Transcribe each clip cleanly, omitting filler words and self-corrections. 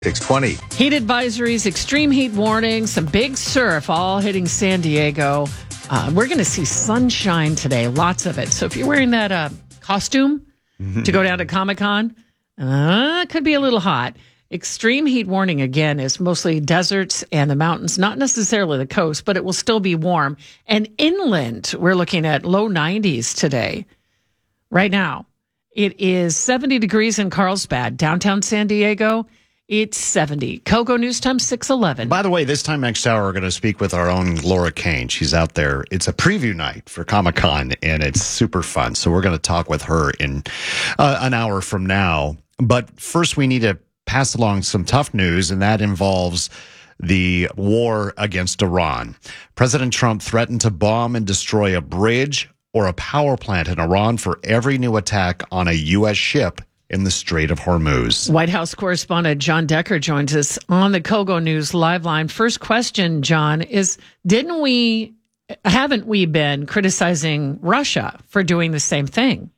620. Heat advisories, extreme heat warnings, some big surf all hitting San Diego. We're going to see sunshine today, lots of it. So if you're wearing that costume to go down to Comic-Con, it could be a little hot. Extreme heat warning, again, is mostly deserts and the mountains, not necessarily the coast, but it will still be warm. And inland, we're looking at low 90s today. Right now, it is 70 degrees in Carlsbad, downtown San Diego. It's 70. Kogo News Time 611. By the way, this time next hour, we're going to speak with our own Laura Kane. She's out there. It's a preview night for Comic-Con, and it's super fun. So we're going to talk with her in an hour from now. But first, we need to pass along some tough news, and that involves the war against Iran. President Trump threatened to bomb and destroy a bridge or a power plant in Iran for every new attack on a U.S. ship in the Strait of Hormuz. White House correspondent John Decker joins us on the Kogo News live line. First question, John, is haven't we been criticizing Russia for doing the same thing?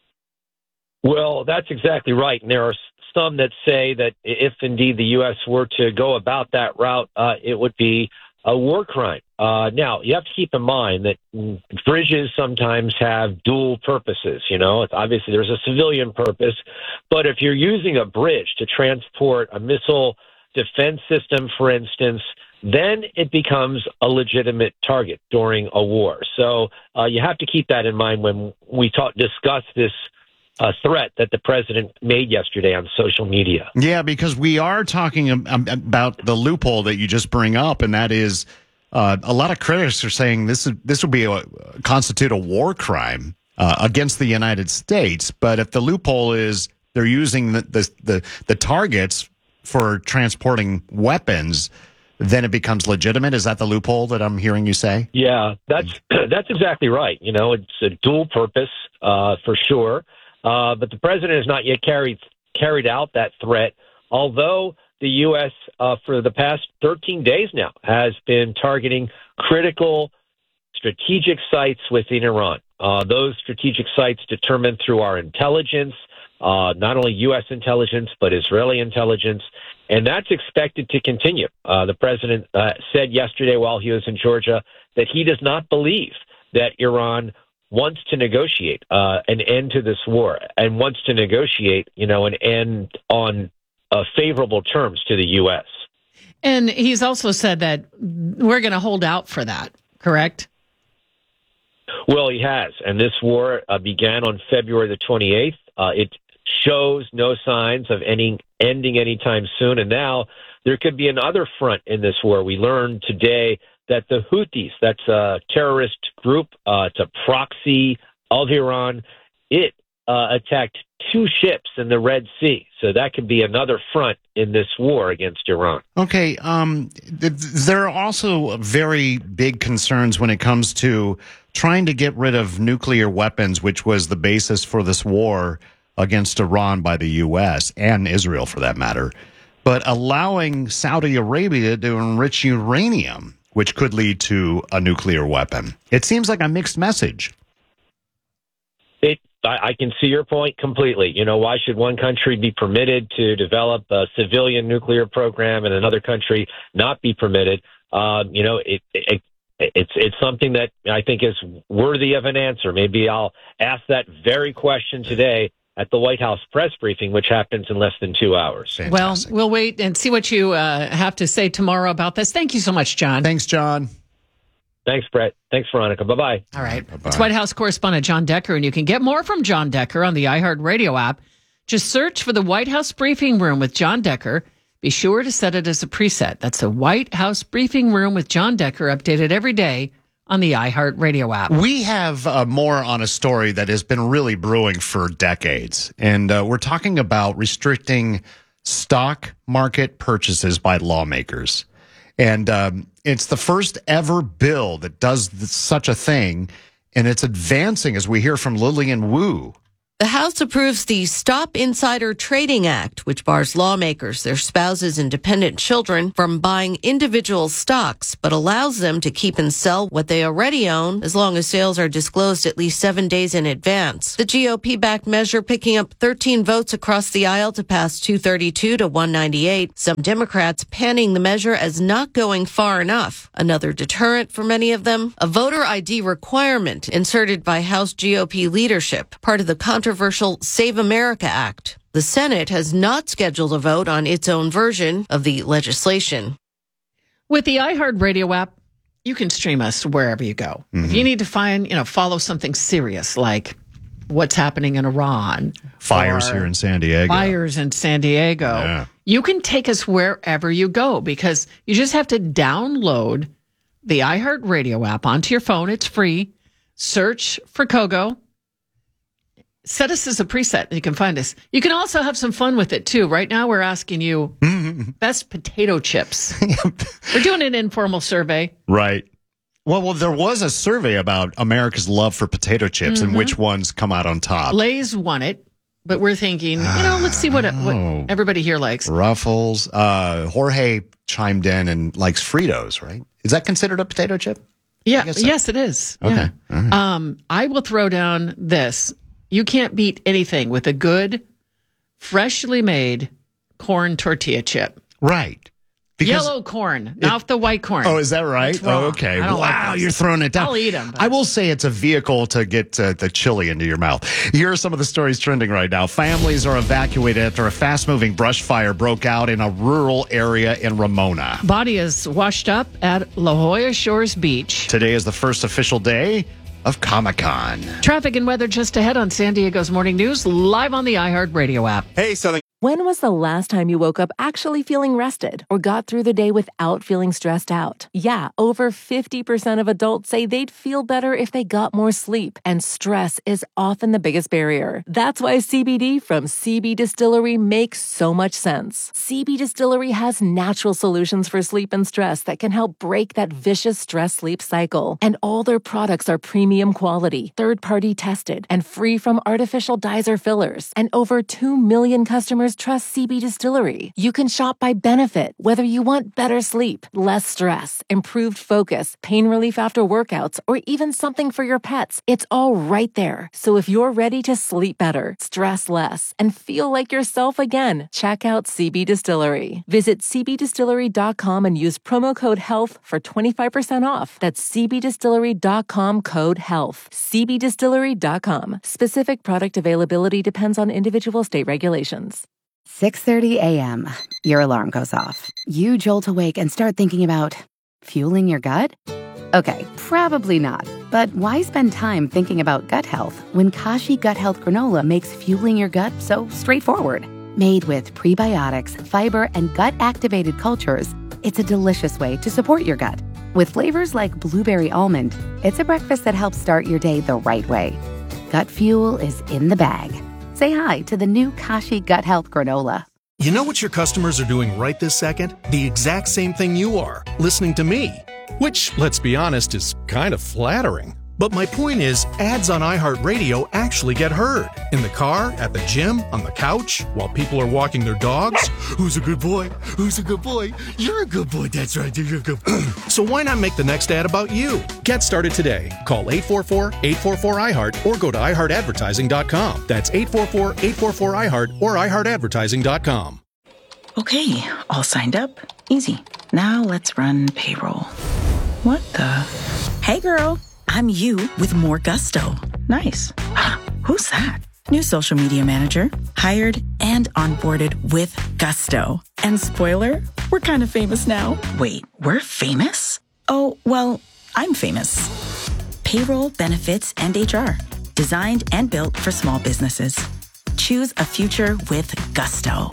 Well, that's exactly right. And there are some that say that if indeed the U.S. were to go about that route, it would be a war crime. Now, you have to keep in mind that bridges sometimes have dual purposes. You know, it's obviously there's a civilian purpose, but if you're using a bridge to transport a missile defense system, for instance, then it becomes a legitimate target during a war. So you have to keep that in mind when we discuss this threat that the president made yesterday on social media. Yeah, because we are talking about the loophole that you just bring up, and that is a lot of critics are saying this would be constitute a war crime against the United States. But if the loophole is they're using the targets for transporting weapons, then it becomes legitimate. Is that the loophole that I'm hearing you say? Yeah, that's exactly right. You know, it's a dual purpose for sure. But the president has not yet carried out that threat, although the U.S. For the past 13 days now has been targeting critical strategic sites within Iran. Those strategic sites determined through our intelligence, not only U.S. intelligence, but Israeli intelligence, and that's expected to continue. The president said yesterday while he was in Georgia that he does not believe that Iran wants to negotiate an end to this war and wants to negotiate, an end on favorable terms to the U.S. And he's also said that we're going to hold out for that, correct? Well, he has. And this war began on February the 28th. It shows no signs of ending anytime soon. And now there could be another front in this war. We learned today that the Houthis, that's a terrorist group, it's a proxy of Iran, it attacked 2 ships in the Red Sea. So that could be another front in this war against Iran. Okay. There are also very big concerns when it comes to trying to get rid of nuclear weapons, which was the basis for this war against Iran by the U.S. and Israel, for that matter, but allowing Saudi Arabia to enrich uranium, which could lead to a nuclear weapon. It seems like a mixed message. I can see your point completely. Why should one country be permitted to develop a civilian nuclear program and another country not be permitted? It's something that I think is worthy of an answer. Maybe I'll ask that very question today at the White House press briefing, which happens in less than 2 hours. Fantastic. Well, we'll wait and see what you have to say tomorrow about this. Thank you so much, John. Thanks, John. Thanks, Brett. Thanks, Veronica. Bye-bye. All right. Bye-bye. It's White House correspondent John Decker, and you can get more from John Decker on the iHeartRadio app. Just search for the White House Briefing Room with John Decker. Be sure to set it as a preset. That's the White House Briefing Room with John Decker, updated every day on the iHeartRadio app. We have more on a story that has been really brewing for decades, and we're talking about restricting stock market purchases by lawmakers. And it's the first ever bill that does such a thing, and it's advancing, as we hear from Lillian Wu The House approves the Stop Insider Trading Act, which bars lawmakers, their spouses, and dependent children from buying individual stocks, but allows them to keep and sell what they already own as long as sales are disclosed at least 7 days in advance. The GOP-backed measure picking up 13 votes across the aisle to pass 232 to 198. Some Democrats panning the measure as not going far enough. Another deterrent for many of them, a voter ID requirement inserted by House GOP leadership, part of the controversial Save America Act. The Senate has not scheduled a vote on its own version of the legislation. With the iHeartRadio app, you can stream us wherever you go. If you need to follow something serious like what's happening in Iran, Fires here in San Diego. Yeah. You can take us wherever you go because you just have to download the iHeartRadio app onto your phone. It's free. Search for Kogo. Set us as a preset. You can find us. You can also have some fun with it, too. Right now, we're asking you best potato chips. We're doing an informal survey. Right. Well, there was a survey about America's love for potato chips and which ones come out on top. Lay's won it, but we're thinking, let's see what everybody here likes. Ruffles. Jorge chimed in and likes Fritos, right? Is that considered a potato chip? Yeah. So. Yes, it is. Okay. Yeah. Right. I will throw down this. You can't beat anything with a good, freshly made corn tortilla chip. Right. Yellow corn, not the white corn. Oh, is that right? Oh, okay. Wow, like you're throwing it down. I'll eat them. I will say it's a vehicle to get the chili into your mouth. Here are some of the stories trending right now. Families are evacuated after a fast-moving brush fire broke out in a rural area in Ramona. Body is washed up at La Jolla Shores Beach. Today is the first official day of Comic-Con. Traffic and weather just ahead on San Diego's Morning News, live on the iHeartRadio app. Hey, Southern. When was the last time you woke up actually feeling rested or got through the day without feeling stressed out? Yeah, over 50% of adults say they'd feel better if they got more sleep, and stress is often the biggest barrier. That's why CBD from CB Distillery makes so much sense. CB Distillery has natural solutions for sleep and stress that can help break that vicious stress-sleep cycle. And all their products are premium quality, third-party tested, and free from artificial dyes or fillers. And over 2 million customers trust CB Distillery. You can shop by benefit, whether you want better sleep, less stress, improved focus, pain relief after workouts, or even something for your pets. It's all right there. So if you're ready to sleep better, stress less, and feel like yourself again, check out CB Distillery. Visit cbdistillery.com and use promo code HEALTH for 25% off. That's cbdistillery.com code HEALTH. cbdistillery.com. Specific product availability depends on individual state regulations. 6:30 a.m. Your alarm goes off. You jolt awake and start thinking about fueling your gut? Okay, probably not. But why spend time thinking about gut health when Kashi Gut Health Granola makes fueling your gut so straightforward? Made with prebiotics, fiber, and gut-activated cultures, it's a delicious way to support your gut. With flavors like blueberry almond, it's a breakfast that helps start your day the right way. Gut fuel is in the bag. Say hi to the new Kashi Gut Health Granola. You know what your customers are doing right this second? The exact same thing you are, listening to me. Which, let's be honest, is kind of flattering. But my point is, ads on iHeartRadio actually get heard. In the car, at the gym, on the couch, while people are walking their dogs. Who's a good boy? Who's a good boy? You're a good boy, that's right, you're a good boy. So why not make the next ad about you? Get started today. Call 844-844-iHeart or go to iHeartAdvertising.com. That's 844-844-iHeart or iHeartAdvertising.com. Okay, all signed up. Easy. Now let's run payroll. What the? Hey girl, I'm you with more gusto. Nice. Who's that? New social media manager. Hired and onboarded with gusto. And spoiler, we're kind of famous now. Wait, we're famous? Oh, well, I'm famous. Payroll, benefits, and HR. Designed and built for small businesses. Choose a future with gusto.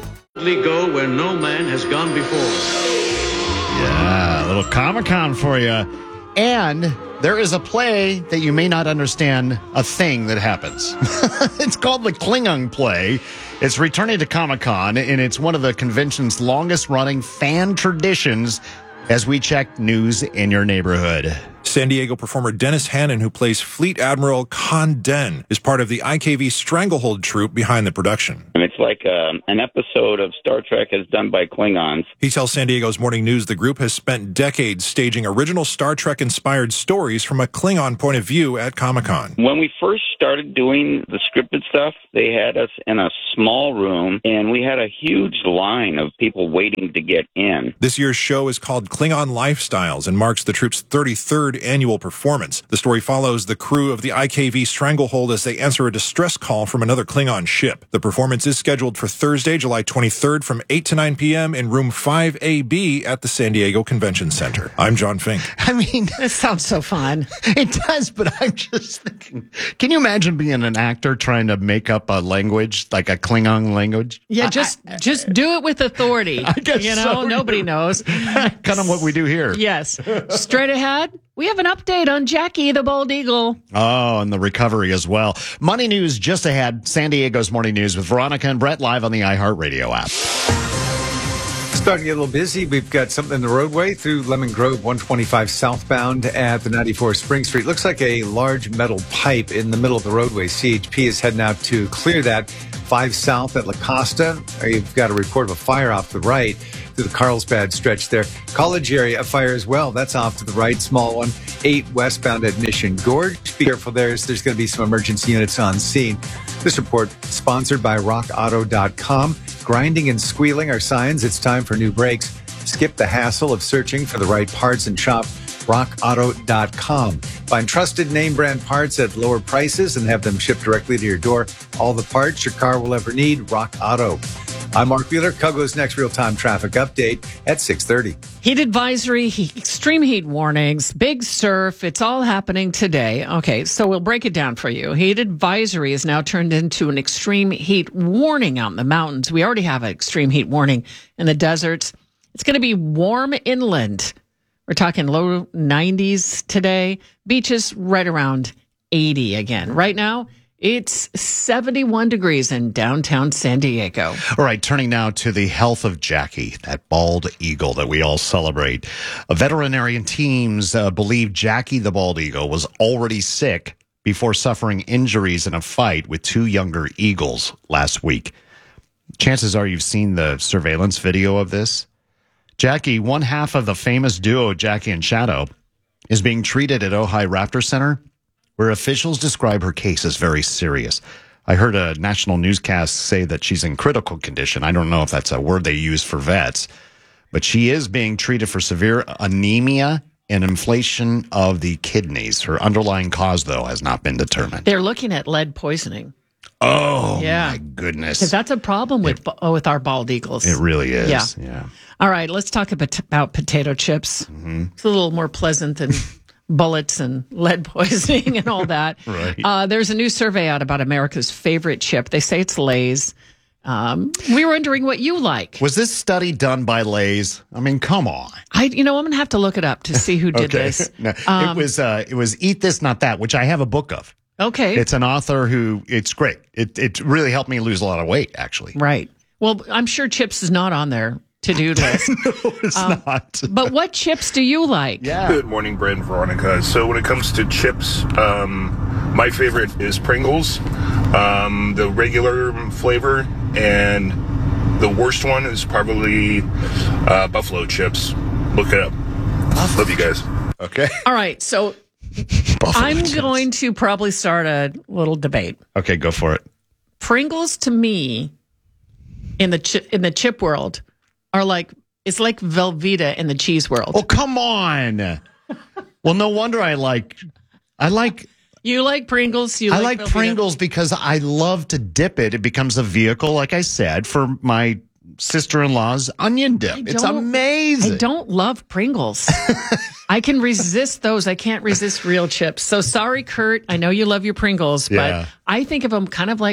Go where no man has gone before. Yeah, a little Comic-Con for you. And there is a play that you may not understand a thing that happens. It's called the Klingon Play. It's returning to Comic-Con, and it's one of the convention's longest-running fan traditions as we check news in your neighborhood. San Diego performer Dennis Hannon, who plays Fleet Admiral Khan Den, is part of the IKV Stranglehold troupe behind the production. And it's like an episode of Star Trek as done by Klingons. He tells San Diego's Morning News the group has spent decades staging original Star Trek-inspired stories from a Klingon point of view at Comic-Con. When we first started doing the scripted stuff, they had us in a small room, and we had a huge line of people waiting to get in. This year's show is called Klingon Lifestyles and marks the troupe's 33rd annual performance. The story follows the crew of the IKV Stranglehold as they answer a distress call from another Klingon ship. The performance is scheduled for Thursday, July 23rd from 8 to 9 p.m. in room 5AB at the San Diego Convention Center. I'm John Fink. I mean, This sounds so fun. it does, but I'm just thinking, can you imagine being an actor trying to make up a language, like a Klingon language? Yeah, just do it with authority. I guess so. Nobody knows. Kind of what we do here. Yes. Straight ahead, we have an update on Jackie the Bald Eagle. Oh, and the recovery as well. Money news just ahead. San Diego's Morning News with Veronica and Brett live on the iHeartRadio app. Starting to get a little busy. We've got something in the roadway through Lemon Grove, 125 southbound at the 94 Spring Street. Looks like a large metal pipe in the middle of the roadway. CHP is heading out to clear that. 5 south at La Costa. You've got a report of a fire off the right through the Carlsbad stretch there. College area, a fire as well. That's off to the right, small one. 8 westbound at Mission Gorge. Be careful there. There's going to be some emergency units on scene. This report sponsored by RockAuto.com. Grinding and squealing are signs it's time for new brakes. Skip the hassle of searching for the right parts and shop RockAuto.com. Find trusted name brand parts at lower prices and have them shipped directly to your door. All the parts your car will ever need, Rock Auto. I'm Mark Wheeler. Kugo's next real-time traffic update at 6:30. Heat advisory, extreme heat warnings, big surf. It's all happening today. Okay, so we'll break it down for you. Heat advisory is now turned into an extreme heat warning out in the mountains. We already have an extreme heat warning in the deserts. It's going to be warm inland. We're talking low 90s today. Beaches right around 80 again. Right now, it's 71 degrees in downtown San Diego. All right, turning now to the health of Jackie, that bald eagle that we all celebrate. Veterinarian teams believe Jackie the bald eagle was already sick before suffering injuries in a fight with 2 younger eagles last week. Chances are you've seen the surveillance video of this. Jackie, one half of the famous duo Jackie and Shadow, is being treated at Ojai Raptor Center, where officials describe her case as very serious. I heard a national newscast say that she's in critical condition. I don't know if that's a word they use for vets, but she is being treated for severe anemia and inflation of the kidneys. Her underlying cause, though, has not been determined. They're looking at lead poisoning. Oh, yeah. My goodness. Because that's a problem with our bald eagles. It really is. Yeah. All right, let's talk about potato chips. Mm-hmm. It's a little more pleasant than bullets and lead poisoning and all that. Right. There's a new survey out about America's favorite chip. They say it's Lay's. We were wondering what you like. Was this study done by Lay's? I mean, come on. I'm going to have to look it up to see who did this. No, it was Eat This, Not That, which I have a book of. Okay. It's an author it's great. It really helped me lose a lot of weight, actually. Right. Well, I'm sure chips is not on their to-do list. No, it's not. But what chips do you like? Yeah. Good morning, Brett and Veronica. So when it comes to chips, my favorite is Pringles, the regular flavor, and the worst one is probably Buffalo chips. Look it up. Love you guys. Okay. All right. So I'm going to probably start a little debate. Okay, go for it. Pringles to me in the chip world are it's like Velveeta in the cheese world. Oh, come on. Well, no wonder I like You like Pringles? I like Velveeta? Pringles because I love to dip it. It becomes a vehicle, like I said, for my sister-in-law's onion dip. It's amazing. I don't love Pringles. I can resist those. I can't resist real chips. So sorry, Kurt. I know you love your Pringles, but I think of them kind of like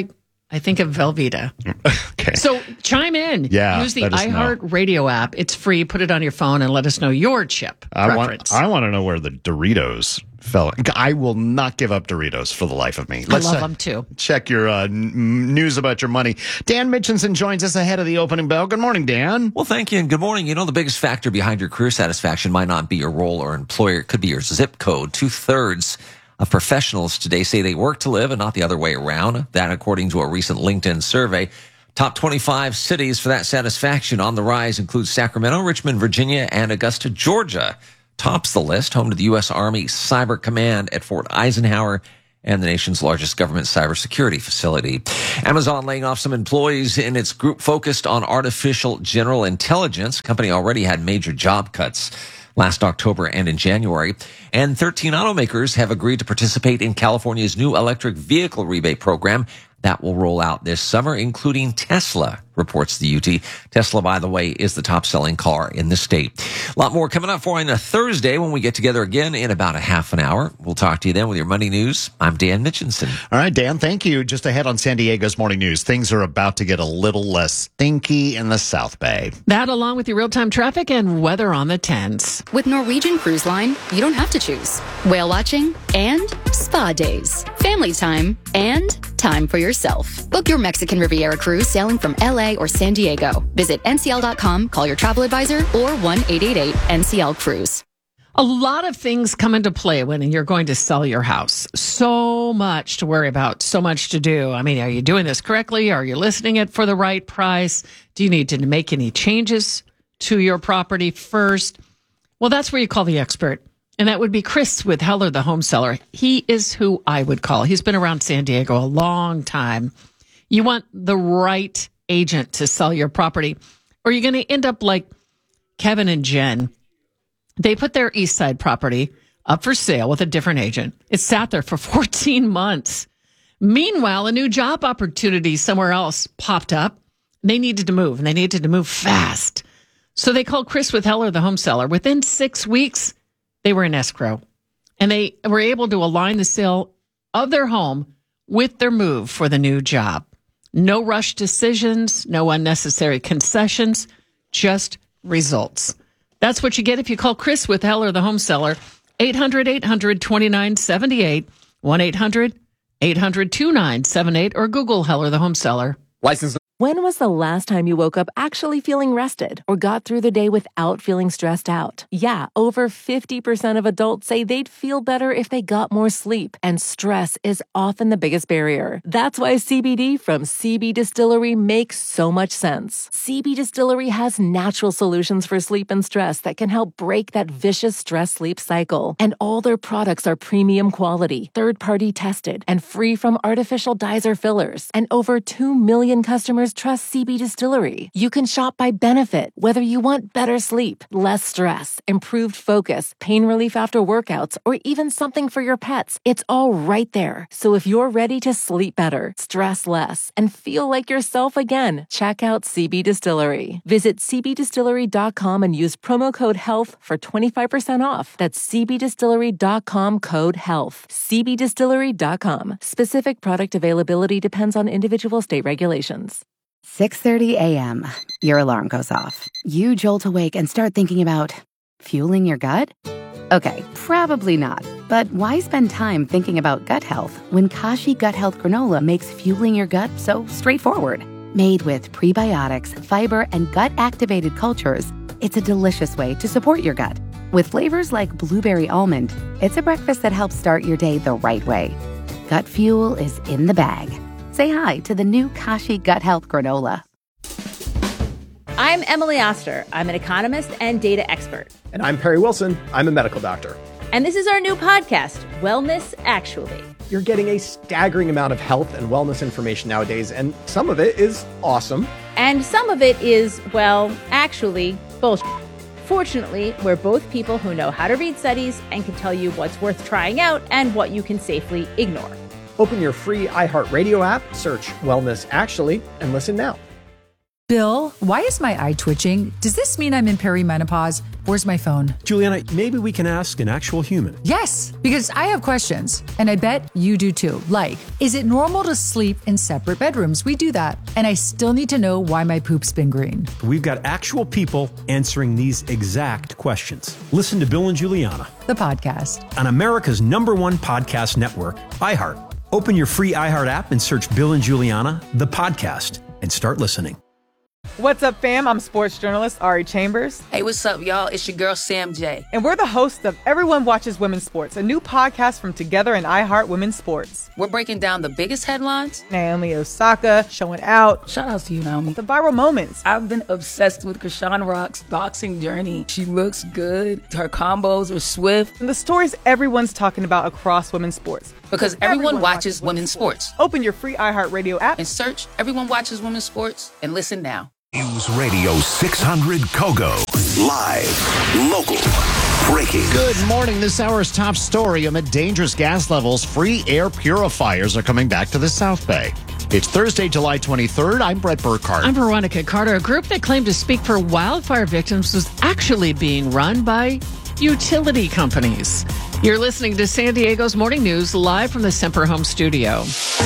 I think of Velveeta. Okay. So chime in. Yeah, Use the let us know. iHeart Radio app. It's free. Put it on your phone and let us know your chip preference. I want to know where the Doritos fell. I will not give up Doritos for the life of me. I love them too. Check your news about your money. Dan Mitchinson joins us ahead of the opening bell. Good morning, Dan. Well, thank you, and good morning. You know, the biggest factor behind your career satisfaction might not be your role or employer. It could be your zip code. 2/3 of professionals today say they work to live and not the other way around. That according to a recent LinkedIn survey. Top 25 cities for that satisfaction on the rise include Sacramento, Richmond, Virginia, and Augusta, Georgia. Tops the list, home to the U.S. Army Cyber Command at Fort Eisenhower and the nation's largest government cybersecurity facility. Amazon laying off some employees in its group focused on artificial general intelligence. The company already had major job cuts last October and in January. And 13 automakers have agreed to participate in California's new electric vehicle rebate program that will roll out this summer, including Tesla, reports the UT. Tesla, by the way, is the top-selling car in the state. A lot more coming up for you on a Thursday when we get together again in about a half an hour. We'll talk to you then with your money news. I'm Dan Mitchinson. All right, Dan, thank you. Just ahead on San Diego's Morning News, things are about to get a little less stinky in the South Bay. That along with your real-time traffic and weather on the 10s. With Norwegian Cruise Line, you don't have to choose. Whale watching and spa days. Family time and time for yourself. Book your Mexican Riviera cruise sailing from LA or San Diego. Visit ncl.com, call your travel advisor, or 1-888-NCL-CRUISE. A lot of things come into play when you're going to sell your house. So much to worry about, so much to do. I mean, are you doing this correctly? Are you listing it for the right price? Do you need to make any changes to your property first? Well, that's where you call the expert. And that would be Chris with Heller, the home seller. He is who I would call. He's been around San Diego a long time. You want the right agent to sell your property, or you're going to end up like Kevin and Jen. They put their East Side property up for sale with a different agent. It sat there for 14 months. Meanwhile, a new job opportunity somewhere else popped up. They needed to move, and they needed to move fast. So they called Chris with Heller, the home seller. Within 6 weeks, they were in escrow, and they were able to align the sale of their home with their move for the new job. No rush decisions, no unnecessary concessions, just results. That's what you get if you call Chris with Heller, the home seller, 800-800-2978, 1-800-800-2978, or Google Heller, the home seller. License. When was the last time you woke up actually feeling rested or got through the day without feeling stressed out? Yeah, over 50% of adults say they'd feel better if they got more sleep, and stress is often the biggest barrier. That's why CBD from CB Distillery makes so much sense. CB Distillery has natural solutions for sleep and stress that can help break that vicious stress-sleep cycle. And all their products are premium quality, third-party tested, and free from artificial dyes or fillers. And over 2 million customers trust CB Distillery. You can shop by benefit, whether you want better sleep, less stress, improved focus, pain relief after workouts, or even something for your pets. It's all right there. So if you're ready to sleep better, stress less, and feel like yourself again, check out CB Distillery. Visit cbdistillery.com and use promo code HEALTH for 25% off. That's cbdistillery.com, code HEALTH. cbdistillery.com. Specific product availability depends on individual state regulations. 6:30 a.m. Your alarm goes off. You jolt awake and start thinking about fueling your gut? Okay, probably not. But why spend time thinking about gut health when Kashi Gut Health Granola makes fueling your gut so straightforward? Made with prebiotics, fiber, and gut-activated cultures, it's a delicious way to support your gut. With flavors like blueberry almond, it's a breakfast that helps start your day the right way. Gut fuel is in the bag. Say hi to the new Kashi Gut Health Granola. I'm Emily Oster. I'm an economist and data expert. And I'm Perry Wilson. I'm a medical doctor. And this is our new podcast, Wellness Actually. You're getting a staggering amount of health and wellness information nowadays, and some of it is awesome. And some of it is, well, actually, bullshit. Fortunately, we're both people who know how to read studies and can tell you what's worth trying out and what you can safely ignore. Open your free iHeartRadio app, search Wellness Actually, and listen now. Bill, why is my eye twitching? Does this mean I'm in perimenopause? Where's my phone? Juliana, maybe we can ask an actual human. Yes, because I have questions, and I bet you do too. Like, is it normal to sleep in separate bedrooms? We do that. And I still need to know why my poop's been green. We've got actual people answering these exact questions. Listen to Bill and Juliana, The podcast. on America's #1 podcast network, iHeart. Open your free iHeart app and search Bill and Juliana, the podcast, and start listening. What's up, fam? I'm sports journalist Ari Chambers. Hey, what's up, y'all? It's your girl, Sam J. And we're the hosts of Everyone Watches Women's Sports, a new podcast from Together and iHeart Women's Sports. We're breaking down the biggest headlines. Naomi Osaka showing out. Shout out to you, Naomi. The viral moments. I've been obsessed with Krishan Rock's boxing journey. She looks good. Her combos are swift. And the stories everyone's talking about across women's sports. Because everyone watches women's sports. Open your free iHeartRadio app and search Everyone Watches Women's Sports and listen now. News Radio 600 Kogo. Live, local, breaking. Good morning. This hour's top story. Amid dangerous gas levels, free air purifiers are coming back to the South Bay. It's Thursday, July 23rd. I'm Brett Burkhardt. I'm Veronica Carter. A group that claimed to speak for wildfire victims was actually being run by utility companies. You're listening to San Diego's Morning News live from the Semper Home studio.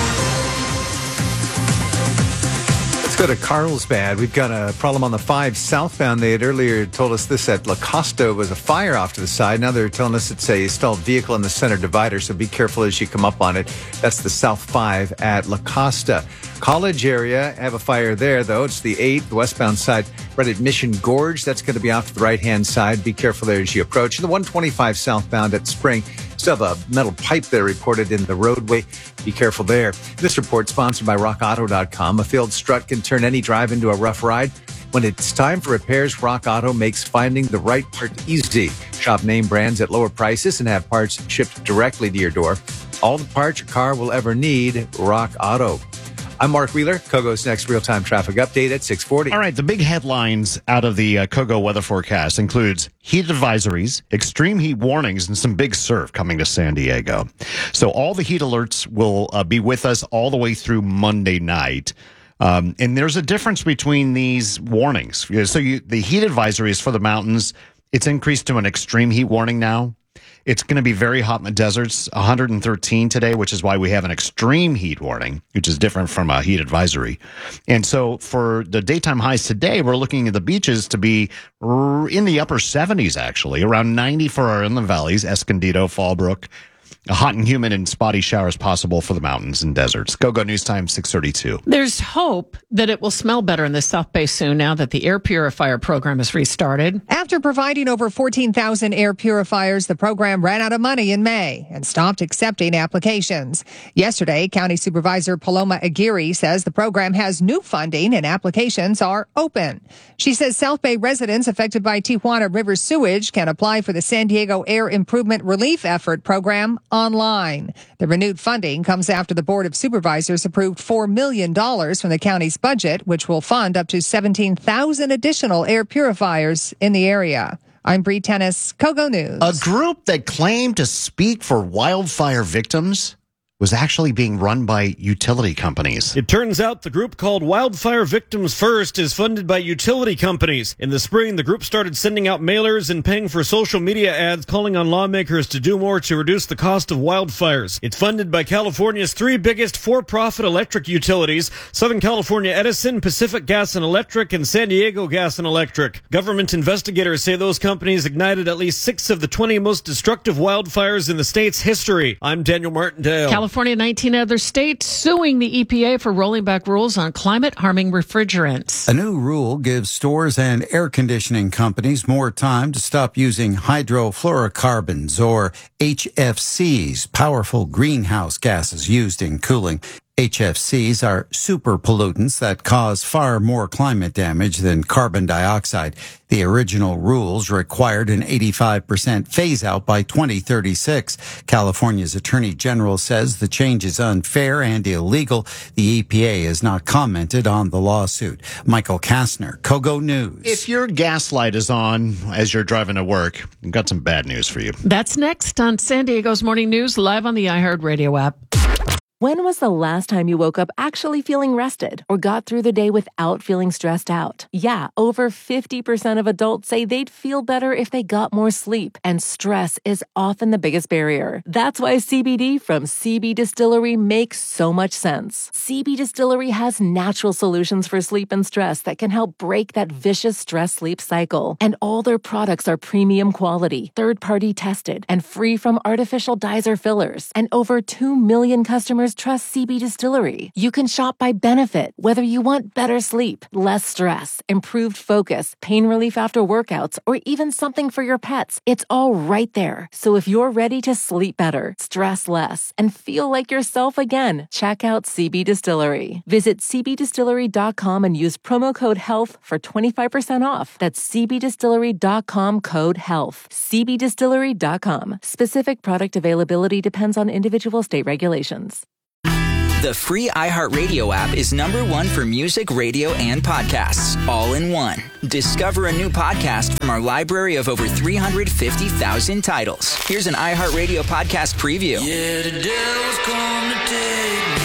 Go to Carlsbad. We've got a problem on the 5 southbound. They had earlier told us this at La Costa was a fire off to the side. Now they're telling us it's a stalled vehicle in the center divider, so be careful as you come up on it. That's the South 5 at La Costa. College area, have a fire there, though. It's the 8, the westbound side, right at Mission Gorge. That's going to be off to the right-hand side. Be careful there as you approach. And the 125 southbound at Spring. Still have a metal pipe there reported in the roadway. Be careful there. This report sponsored by RockAuto.com. A failed strut can turn any drive into a rough ride. When it's time for repairs, Rock Auto makes finding the right part easy. Shop name brands at lower prices and have parts shipped directly to your door. All the parts your car will ever need, Rock Auto. I'm Mark Wheeler. Kogo's next real-time traffic update at 6:40. All right, the big headlines out of the Kogo weather forecast includes heat advisories, extreme heat warnings, and some big surf coming to San Diego. So all the heat alerts will be with us all the way through Monday night. And there's a difference between these warnings. So the heat advisory is for the mountains. It's increased to an extreme heat warning now. It's going to be very hot in the deserts, 113 today, which is why we have an extreme heat warning, which is different from a heat advisory. And so for the daytime highs today, we're looking at the beaches to be in the upper 70s, actually, around 90 for our inland valleys, Escondido, Fallbrook. Hot and humid and spotty showers possible for the mountains and deserts. Go News Time, 6:32. There's hope that it will smell better in the South Bay soon now that the air purifier program is restarted. After providing over 14,000 air purifiers, the program ran out of money in May and stopped accepting applications. Yesterday, County Supervisor Paloma Aguirre says the program has new funding and applications are open. She says South Bay residents affected by Tijuana River sewage can apply for the San Diego Air Improvement Relief Effort program online. The renewed funding comes after the Board of Supervisors approved $4 million from the county's budget, which will fund up to 17,000 additional air purifiers in the area. I'm Bree Tennis, Kogo News. A group that claimed to speak for wildfire victims was actually being run by utility companies. It turns out the group called Wildfire Victims First is funded by utility companies. In the spring, the group started sending out mailers and paying for social media ads calling on lawmakers to do more to reduce the cost of wildfires. It's funded by California's 3 biggest for-profit electric utilities, Southern California Edison, Pacific Gas and Electric, and San Diego Gas and Electric. Government investigators say those companies ignited at least 6 of the 20 most destructive wildfires in the state's history. I'm Daniel Martindale. California, 19 other states suing the EPA for rolling back rules on climate-harming refrigerants. A new rule gives stores and air conditioning companies more time to stop using hydrofluorocarbons, or HFCs, powerful greenhouse gases used in cooling. HFCs are super pollutants that cause far more climate damage than carbon dioxide. The original rules required an 85% phase out by 2036. California's Attorney General says the change is unfair and illegal. The EPA has not commented on the lawsuit. Michael Kastner, Kogo News. If your gas light is on as you're driving to work, I've got some bad news for you. That's next on San Diego's Morning News, live on the iHeartRadio app. When was the last time you woke up actually feeling rested or got through the day without feeling stressed out? Yeah, over 50% of adults say they'd feel better if they got more sleep, and stress is often the biggest barrier. That's why CBD from CB Distillery makes so much sense. CB Distillery has natural solutions for sleep and stress that can help break that vicious stress-sleep cycle. And all their products are premium quality, third-party tested, and free from artificial dyes or fillers. And over 2 million customers trust CB Distillery. You can shop by benefit, whether you want better sleep, less stress, improved focus, pain relief after workouts, or even something for your pets. It's all right there. So if you're ready to sleep better, stress less, and feel like yourself again, check out CB Distillery. Visit cbdistillery.com and use promo code HEALTH for 25% off. That's cbdistillery.com, code HEALTH. cbdistillery.com. Specific product availability depends on individual state regulations. The free iHeartRadio app is #1 for music, radio, and podcasts, all in one. Discover a new podcast from our library of over 350,000 titles. Here's an iHeartRadio podcast preview. Yeah, the devil's come to take me.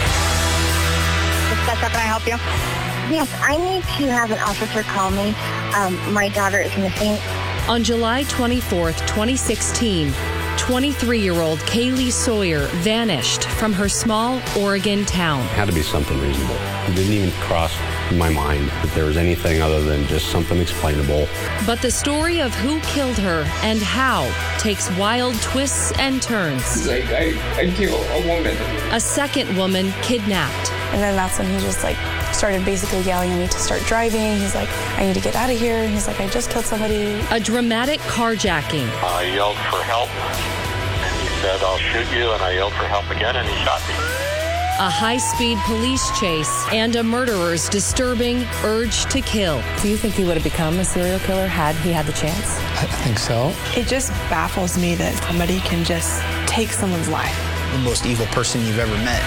Can I help you? Yes, I need to have an officer call me. My daughter is missing. On July 24th, 2016, 23-year-old Kaylee Sawyer vanished from her small Oregon town. It had to be something reasonable. It didn't even cross my mind that there was anything other than just something explainable. But the story of who killed her and how takes wild twists and turns. Like, I killed a woman. A second woman kidnapped. And then that's when he just started basically yelling at me to start driving. He's like, I need to get out of here. And he's like, I just killed somebody. A dramatic carjacking. I yelled for help, and he said, I'll shoot you, and I yelled for help again, and he shot me. A high-speed police chase and a murderer's disturbing urge to kill. Do you think he would have become a serial killer had he had the chance? I think so. It just baffles me that somebody can just take someone's life. The most evil person you've ever met.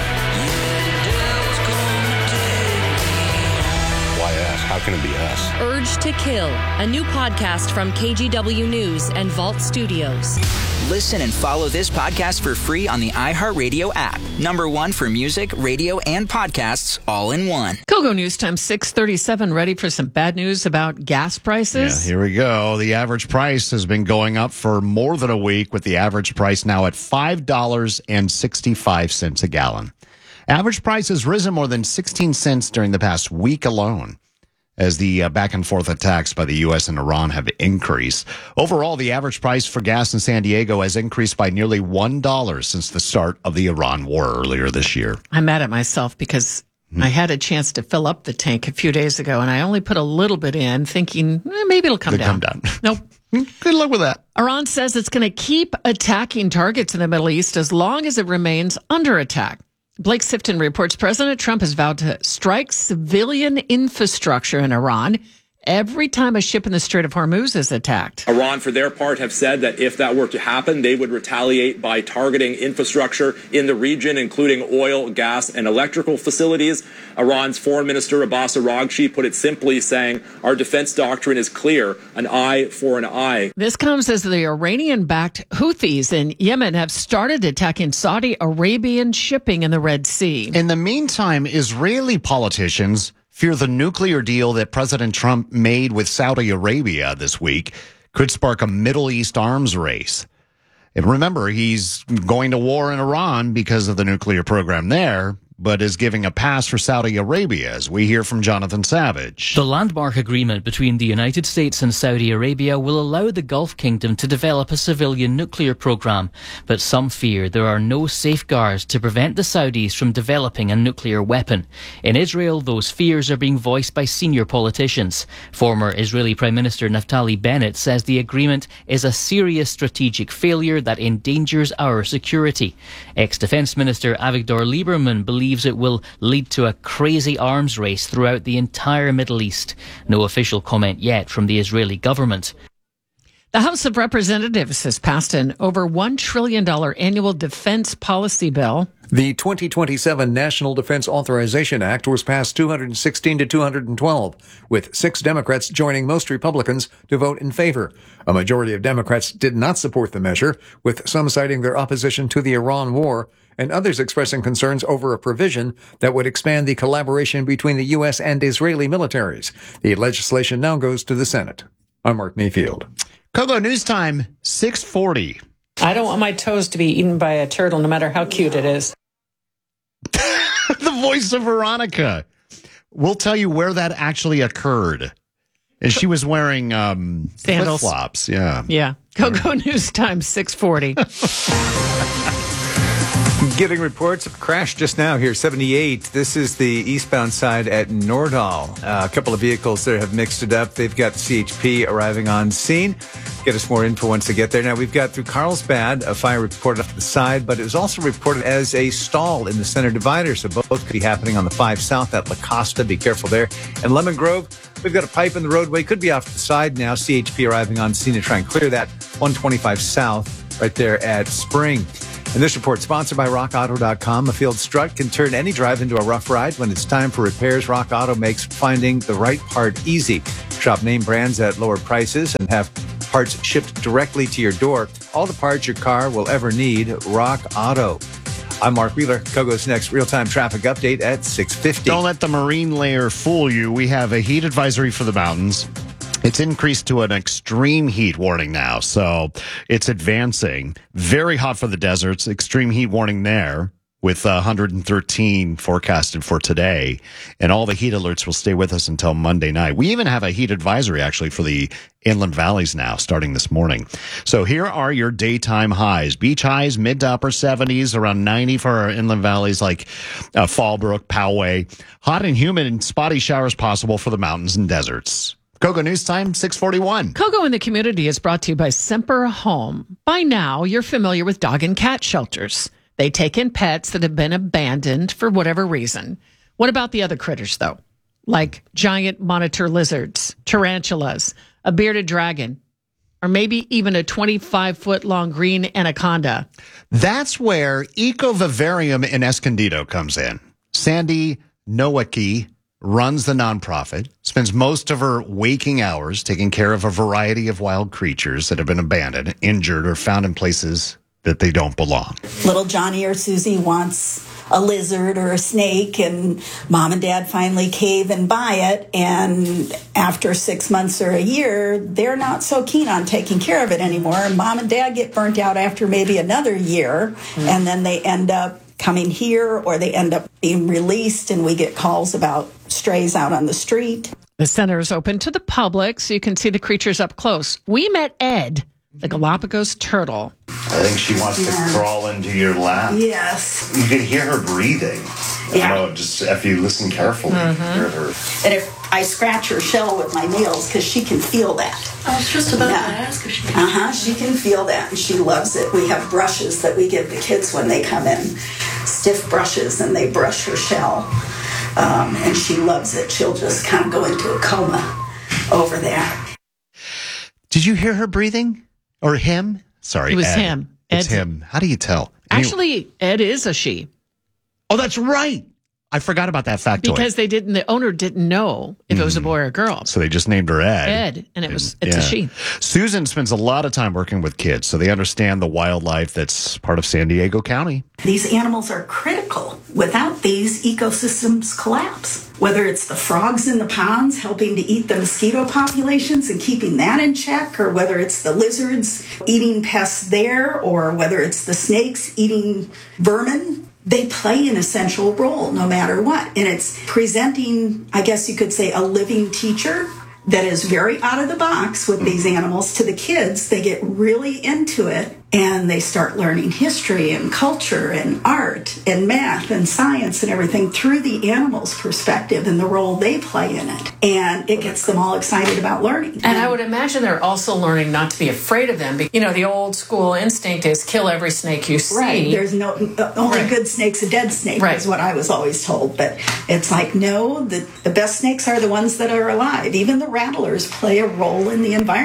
How can it be us? Urge to Kill, a new podcast from KGW News and Vault Studios. Listen and follow this podcast for free on the iHeartRadio app. #1 for music, radio, and podcasts, all in one. Kogo News Time 6:37. Ready for some bad news about gas prices? Yeah, here we go. The average price has been going up for more than a week, with the average price now at $5.65 a gallon. Average price has risen more than 16 cents during the past week alone, as the back and forth attacks by the U.S. and Iran have increased. Overall, the average price for gas in San Diego has increased by nearly $1 since the start of the Iran war earlier this year. I'm mad at myself because I had a chance to fill up the tank a few days ago, and I only put a little bit in, thinking maybe it'll come down. Nope. Good luck with that. Iran says it's going to keep attacking targets in the Middle East as long as it remains under attack. Blake Sifton reports President Trump has vowed to strike civilian infrastructure in Iran every time a ship in the Strait of Hormuz is attacked. Iran, for their part, have said that if that were to happen, they would retaliate by targeting infrastructure in the region, including oil, gas, and electrical facilities. Iran's Foreign Minister Abbas Araghchi put it simply, saying, our defense doctrine is clear, an eye for an eye. This comes as the Iranian-backed Houthis in Yemen have started attacking Saudi Arabian shipping in the Red Sea. In the meantime, Israeli politicians fear the nuclear deal that President Trump made with Saudi Arabia this week could spark a Middle East arms race. And remember, he's going to war in Iran because of the nuclear program there, but is giving a pass for Saudi Arabia, as we hear from Jonathan Savage. The landmark agreement between the United States and Saudi Arabia will allow the Gulf Kingdom to develop a civilian nuclear program, but some fear there are no safeguards to prevent the Saudis from developing a nuclear weapon. In Israel, those fears are being voiced by senior politicians. Former Israeli Prime Minister Naftali Bennett says the agreement is a serious strategic failure that endangers our security. Ex-Defense Minister Avigdor Lieberman believes it will lead to a crazy arms race throughout the entire Middle East. No official comment yet from the Israeli government. The House of Representatives has passed an over $1 trillion annual defense policy bill. The 2027 National Defense Authorization Act was passed 216 to 212, with 6 Democrats joining most Republicans to vote in favor. A majority of Democrats did not support the measure, with some citing their opposition to the Iran war and others expressing concerns over a provision that would expand the collaboration between the U.S. and Israeli militaries. The legislation now goes to the Senate. I'm Mark Mayfield. Kogo, news time, 6:40. I don't want my toes to be eaten by a turtle, no matter how cute it is. The voice of Veronica. We'll tell you where that actually occurred. And she was wearing sandals. Flip-flops. Yeah. Yeah. Kogo News Time, 6:40. Getting reports of a crash just now here, 78. This is the eastbound side at Nordahl. A couple of vehicles there have mixed it up. They've got CHP arriving on scene. Get us more info once they get there. Now, we've got through Carlsbad, a fire reported off the side, but it was also reported as a stall in the center divider. So both could be happening on the 5 South at La Costa. Be careful there. And Lemon Grove, we've got a pipe in the roadway. Could be off the side now. CHP arriving on scene to try and clear that 125 South right there at Spring. And this report sponsored by RockAuto.com. A field strut can turn any drive into a rough ride. When it's time for repairs, Rock Auto makes finding the right part easy. Shop name brands at lower prices and have parts shipped directly to your door. All the parts your car will ever need, Rock Auto. I'm Mark Wheeler. Kogo's next real-time traffic update at 6:50. Don't let the marine layer fool you. We have a heat advisory for the mountains. It's increased to an extreme heat warning now, so it's advancing. Very hot for the deserts. Extreme heat warning there with 113 forecasted for today. And all the heat alerts will stay with us until Monday night. We even have a heat advisory, actually, for the inland valleys now, starting this morning. So here are your daytime highs. Beach highs, mid to upper 70s, around 90 for our inland valleys like Fallbrook, Poway. Hot and humid and spotty showers possible for the mountains and deserts. Kogo News Time, 6:41. Kogo in the Community is brought to you by Semper Home. By now, you're familiar with dog and cat shelters. They take in pets that have been abandoned for whatever reason. What about the other critters, though? Like giant monitor lizards, tarantulas, a bearded dragon, or maybe even a 25-foot-long green anaconda. That's where Ecovivarium in Escondido comes in. Sandy Nowacki runs the nonprofit, spends most of her waking hours taking care of a variety of wild creatures that have been abandoned, injured, or found in places that they don't belong. Little Johnny or Susie wants a lizard or a snake, and Mom and Dad finally cave and buy it, and after 6 months or a year, they're not so keen on taking care of it anymore, and Mom and Dad get burnt out after maybe another year, and then they end up coming here, or they end up being released, and we get calls about strays out on the street. The center is open to the public, so you can see the creatures up close. We met Ed, the Galapagos turtle. I think she wants to crawl into your lap. Yes. You can hear her breathing. Yeah. You know, just if you listen carefully, you can hear her. And if I scratch her shell with my nails, because she can feel that. I was just about to ask if she can. She can feel that, and she loves it. We have brushes that we give the kids when they come in, stiff brushes, and they brush her shell. And she loves it. She'll just kind of go into a coma over that. Did you hear her breathing? Or him? Sorry, It was Ed. him. It's Ed's- him. How do you tell? Actually, Ed is a she. Oh, that's right. I forgot about that factoid. Because the owner didn't know if it was a boy or a girl. So they just named her Ed. Ed, and it's a she. Susan spends a lot of time working with kids, so they understand the wildlife that's part of San Diego County. These animals are critical. Without these, ecosystems collapse. Whether it's the frogs in the ponds helping to eat the mosquito populations and keeping that in check, or whether it's the lizards eating pests there, or whether it's the snakes eating vermin, they play an essential role no matter what. And it's presenting, I guess you could say, a living teacher that is very out of the box with these animals to the kids. They get really into it, and they start learning history and culture and art and math and science and everything through the animals' perspective and the role they play in it. And it gets them all excited about learning. And I would imagine they're also learning not to be afraid of them. You know, the old school instinct is kill every snake you see. Right. There's no only good snake's a dead snake, is what I was always told. But it's like, no, the best snakes are the ones that are alive. Even the rattlers play a role in the environment.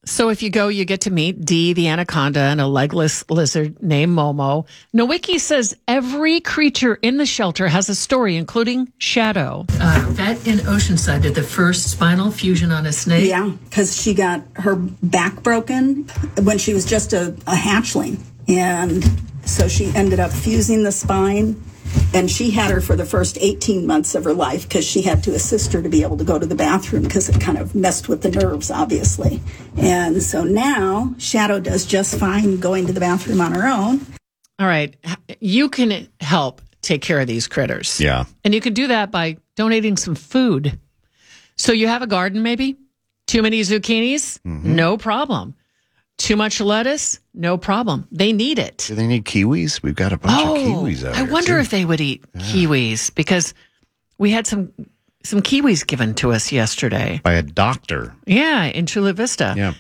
So if you go, you get to meet Dee the anaconda and a legless lizard named Momo. Nowicki says every creature in the shelter has a story, including Shadow. Vet in Oceanside did the first spinal fusion on a snake. Yeah, because she got her back broken when she was just a hatchling. And so she ended up fusing the spine. And she had her for the first 18 months of her life because she had to assist her to be able to go to the bathroom because it kind of messed with the nerves, obviously. And so now Shadow does just fine going to the bathroom on her own. All right. You can help take care of these critters. Yeah. And you can do that by donating some food. So you have a garden, maybe? Too many zucchinis? Mm-hmm. No problem. Too much lettuce? No problem. They need it. Do they need kiwis? We've got a bunch of kiwis out I here, wonder too. if they would eat kiwis, because we had some kiwis given to us yesterday. By a doctor. Yeah, in Chula Vista. Yeah.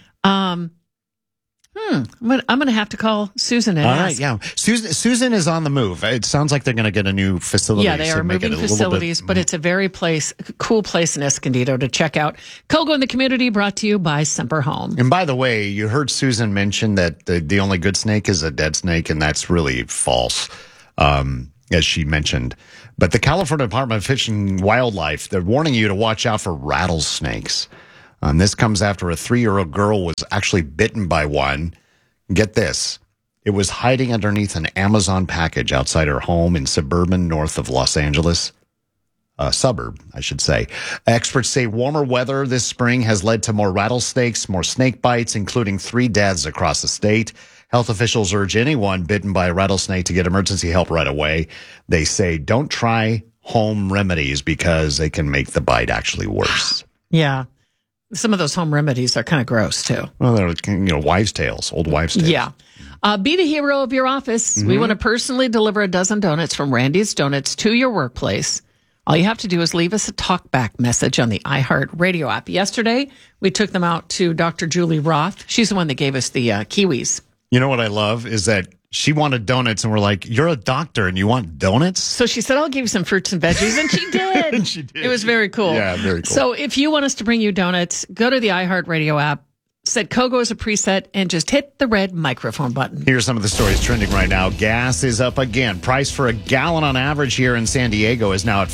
I'm going to have to call Susan and All ask. right, yeah. Susan is on the move. It sounds like they're going to get a new facility. Yeah, they are moving facilities, but it's a very cool place in Escondido to check out. Kogo in the Community, brought to you by Semper Home. And by the way, you heard Susan mention that the only good snake is a dead snake, and that's really false, as she mentioned. But the California Department of Fish and Wildlife, they're warning you to watch out for rattlesnakes. This comes after a 3-year-old girl was actually bitten by one. Get this. It was hiding underneath an Amazon package outside her home in suburban north of Los Angeles. Suburb, I should say. Experts say warmer weather this spring has led to more rattlesnakes, more snake bites, including 3 deaths across the state. Health officials urge anyone bitten by a rattlesnake to get emergency help right away. They say don't try home remedies because they can make the bite actually worse. Yeah. Some of those home remedies are kind of gross, too. Well, they're wives' tales, old wives' tales. Yeah. Be the hero of your office. Mm-hmm. We want to personally deliver a dozen donuts from Randy's Donuts to your workplace. All you have to do is leave us a talkback message on the iHeart Radio app. Yesterday, we took them out to Dr. Julie Roth. She's the one that gave us the kiwis. You know what I love is that she wanted donuts, and we're like, you're a doctor and you want donuts? So she said, I'll give you some fruits and veggies, and she did. She did. It was very cool. Yeah, very cool. So if you want us to bring you donuts, go to the iHeart Radio app, set Kogo as a preset, and just hit the red microphone button. Here's some of the stories trending right now. Gas is up again. Price for a gallon on average here in San Diego is now at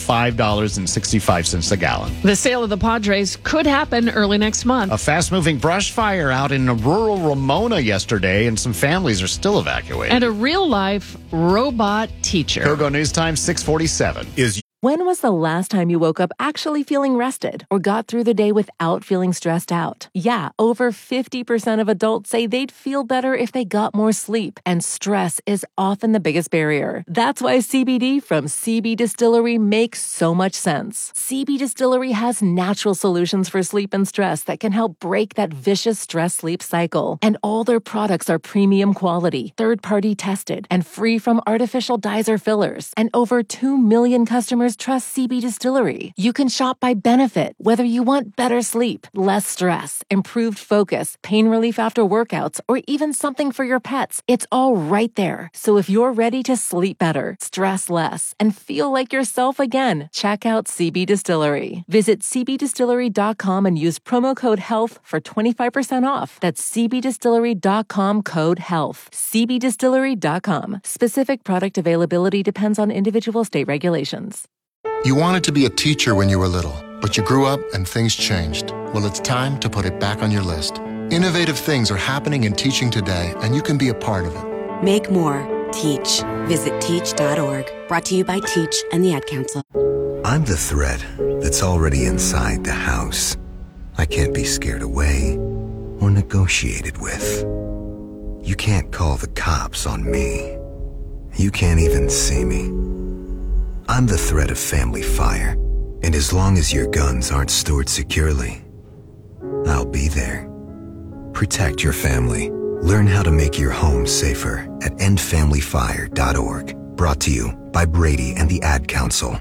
$5.65 a gallon. The sale of the Padres could happen early next month. A fast-moving brush fire out in rural Ramona yesterday, and some families are still evacuated. And a real-life robot teacher. Kogo News Time 6:47 is. When was the last time you woke up actually feeling rested or got through the day without feeling stressed out? Yeah, over 50% of adults say they'd feel better if they got more sleep, and stress is often the biggest barrier. That's why CBD from CB Distillery makes so much sense. CB Distillery has natural solutions for sleep and stress that can help break that vicious stress-sleep cycle. And all their products are premium quality, third-party tested, and free from artificial dyes or fillers. And over 2 million customers trust CB Distillery. You can shop by benefit, whether you want better sleep, less stress, improved focus, pain relief after workouts, or even something for your pets. It's all right there. So if you're ready to sleep better, stress less, and feel like yourself again, check out CB Distillery. Visit cbdistillery.com and use promo code HEALTH for 25% off. That's cbdistillery.com code HEALTH. cbdistillery.com. Specific product availability depends on individual state regulations. You wanted to be a teacher when you were little, but you grew up and things changed. Well, it's time to put it back on your list. Innovative things are happening in teaching today, and you can be a part of it. Make more. Teach. Visit teach.org. Brought to you by Teach and the Ad Council. I'm the threat that's already inside the house. I can't be scared away or negotiated with. You can't call the cops on me. You can't even see me. I'm the threat of family fire, and as long as your guns aren't stored securely, I'll be there. Protect your family. Learn how to make your home safer at endfamilyfire.org. Brought to you by Brady and the Ad Council.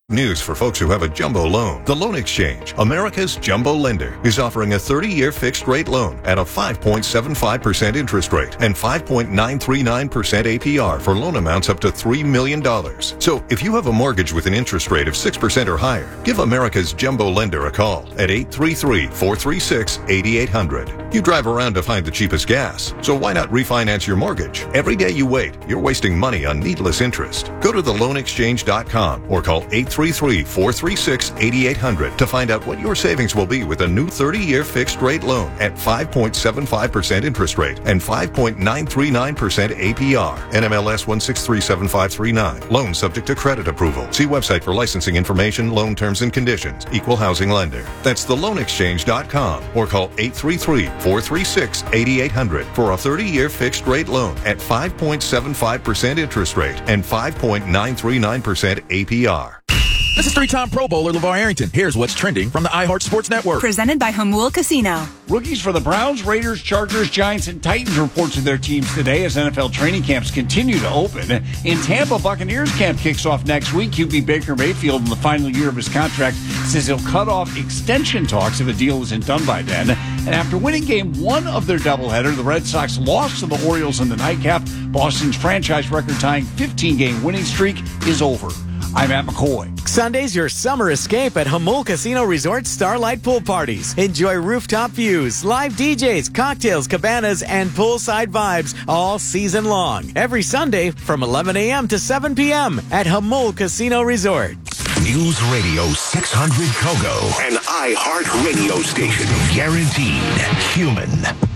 News for folks who have a jumbo loan. The Loan Exchange, America's jumbo lender, is offering a 30-year fixed-rate loan at a 5.75% interest rate and 5.939% APR for loan amounts up to $3 million. So if you have a mortgage with an interest rate of 6% or higher, give America's jumbo lender a call at 833-436-8800. You drive around to find the cheapest gas, so why not refinance your mortgage? Every day you wait, you're wasting money on needless interest. Go to theloanexchange.com or call 833-436-8800 to find out what your savings will be with a new 30-year fixed-rate loan at 5.75% interest rate and 5.939% APR. NMLS 1637539. Loan subject to credit approval. See website for licensing information, loan terms and conditions. Equal housing lender. That's theloanexchange.com or call 833-436-8800 for a 30-year fixed-rate loan at 5.75% interest rate and 5.939% APR. This is three-time Pro Bowler LeVar Arrington. Here's what's trending from the iHeart Sports Network. Presented by Jamul Casino. Rookies for the Browns, Raiders, Chargers, Giants, and Titans report to their teams today as NFL training camps continue to open. In Tampa, Buccaneers camp kicks off next week. QB Baker Mayfield, in the final year of his contract, says he'll cut off extension talks if a deal isn't done by then. And after winning game one of their doubleheader, the Red Sox lost to the Orioles in the nightcap. Boston's franchise record-tying 15-game winning streak is over. I'm Matt McCoy. Sunday's your summer escape at Jamul Casino Resort Starlight Pool Parties. Enjoy rooftop views, live DJs, cocktails, cabanas, and poolside vibes all season long. Every Sunday from 11 a.m. to 7 p.m. at Jamul Casino Resort. News Radio 600 Kogo, an iHeart radio station. Guaranteed human.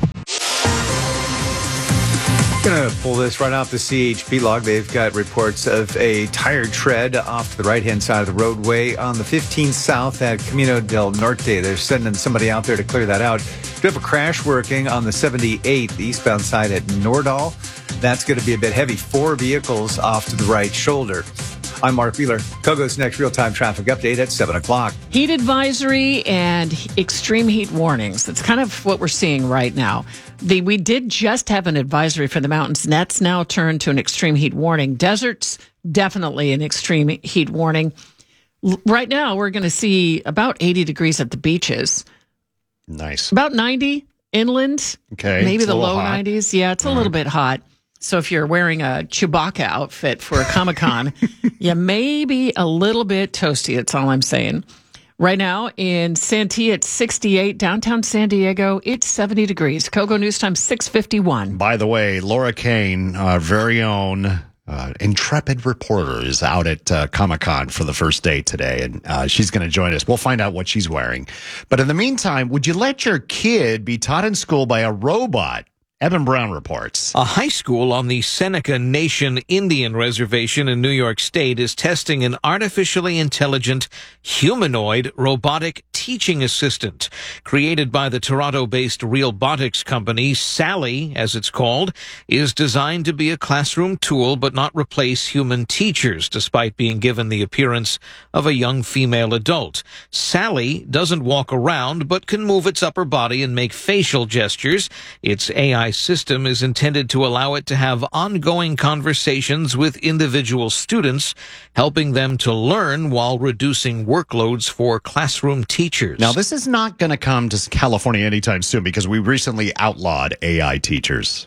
Going to pull this right off the CHP log. They've got reports of a tire tread off to the right-hand side of the roadway on the 15 South at Camino del Norte. They're sending somebody out there to clear that out. We have a crash working on the 78, the eastbound side at Nordal. That's going to be a bit heavy. 4 vehicles off to the right shoulder. I'm Mark Wheeler. Kogo's next real-time traffic update at 7 o'clock. Heat advisory and extreme heat warnings. That's kind of what we're seeing right now. We did just have an advisory for the mountains, and that's now turned to an extreme heat warning. Deserts, definitely an extreme heat warning. Right now, we're going to see about 80 degrees at the beaches. Nice. About 90 inland. Okay. Maybe it's the low hot. 90s. Yeah, it's a little bit hot. So if you're wearing a Chewbacca outfit for a Comic-Con, you may be a little bit toasty. That's all I'm saying. Right now in Santee, it's 68. Downtown San Diego, it's 70 degrees. Kogo News Time, 6:51. By the way, Laura Kane, our very own intrepid reporter, is out at Comic-Con for the first day today, and she's going to join us. We'll find out what she's wearing. But in the meantime, would you let your kid be taught in school by a robot? Evan Brown reports. A high school on the Seneca Nation Indian Reservation in New York State is testing an artificially intelligent humanoid robotic teaching assistant. Created by the Toronto-based Realbotics company, Sally, as it's called, is designed to be a classroom tool but not replace human teachers, despite being given the appearance of a young female adult. Sally doesn't walk around but can move its upper body and make facial gestures. Its AI system is intended to allow it to have ongoing conversations with individual students, helping them to learn while reducing workloads for classroom teachers. Now, this is not going to come to California anytime soon because we recently outlawed AI teachers.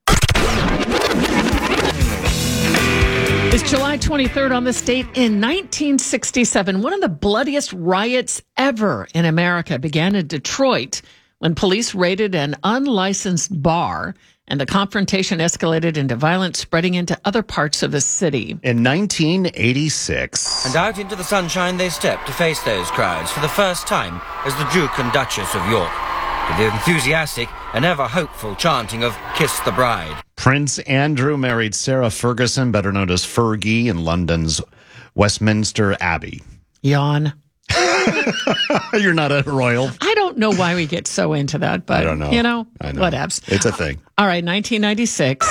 It's July 23rd on this date in 1967. One of the bloodiest riots ever in America began in Detroit when police raided an unlicensed bar, and the confrontation escalated into violence spreading into other parts of the city. In 1986. And out into the sunshine they stepped to face those crowds for the first time as the Duke and Duchess of York, with the enthusiastic and ever-hopeful chanting of "Kiss the Bride." Prince Andrew married Sarah Ferguson, better known as Fergie, in London's Westminster Abbey. Yawn. You're not a royal. I don't know why we get so into that, but, I don't know. You know, I know. whatevs. It's a thing. All right, 1996.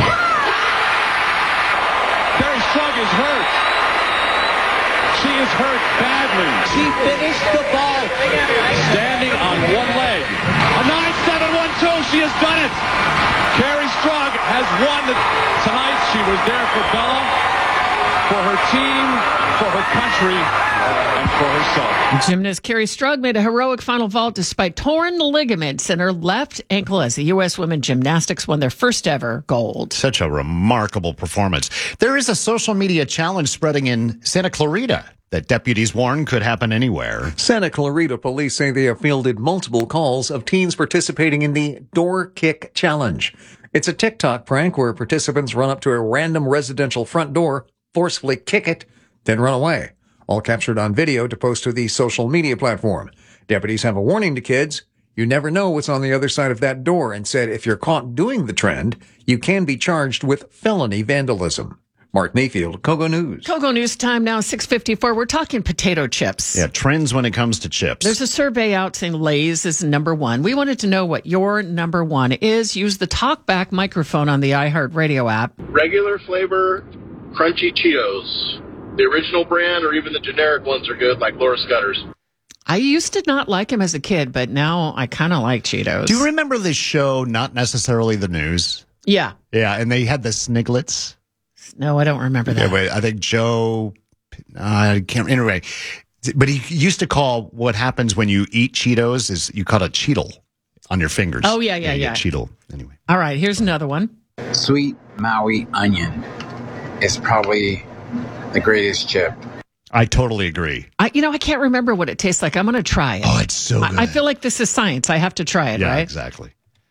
Carrie Strug is hurt. She is hurt badly. She finished the ball standing on one leg. A 9-7-1-2. She has done it. Carrie Strug has won tonight. She was there for Bella. for her team, for her country, and for herself. Gymnast Carrie Strug made a heroic final vault despite torn ligaments in her left ankle as the U.S. women gymnastics won their first ever gold. Such a remarkable performance. There is a social media challenge spreading in Santa Clarita that deputies warn could happen anywhere. Santa Clarita police say they have fielded multiple calls of teens participating in the Door Kick Challenge. It's a TikTok prank where participants run up to a random residential front door, forcefully kick it, then run away. All captured on video to post to the social media platform. Deputies have a warning to kids. You never know what's on the other side of that door, and said if you're caught doing the trend, you can be charged with felony vandalism. Mark Mayfield, Kogo News. Kogo News time now, 6:54. We're talking potato chips. Yeah, trends when it comes to chips. There's a survey out saying Lay's is number one. We wanted to know what your number one is. Use the talkback microphone on the iHeartRadio app. Regular flavor, crunchy Cheetos. The original brand or even the generic ones are good, like Laura Scudder's. I used to not like him as a kid, but now I kind of like Cheetos. Do you remember this show, Not Necessarily the News? Yeah. Yeah, and they had the Sniglets. No, I don't remember that. Yeah, wait, I think Joe, I can't, anyway. But he used to call what happens when you eat Cheetos is you call it Cheetle on your fingers. Oh, yeah. Cheetle, anyway. All right, here's another one. Sweet Maui onion is probably the greatest chip. I totally agree. I can't remember what it tastes like. I'm going to try it. Oh, it's so good. I feel like this is science. I have to try it, right? Yeah, exactly.